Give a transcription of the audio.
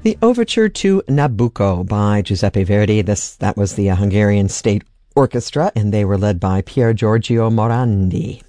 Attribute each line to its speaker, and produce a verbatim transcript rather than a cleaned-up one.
Speaker 1: The Overture to Nabucco by Giuseppe Verdi. This That was the uh, Hungarian State Orchestra, and they were led by Pier Giorgio Morandi.